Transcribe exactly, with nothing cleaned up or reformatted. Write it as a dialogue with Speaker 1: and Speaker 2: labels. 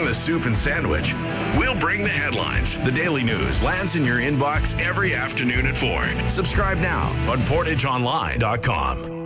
Speaker 1: the soup and sandwich. We'll bring the headlines. The Daily News lands in your inbox every afternoon at four. Subscribe now on portage online dot com.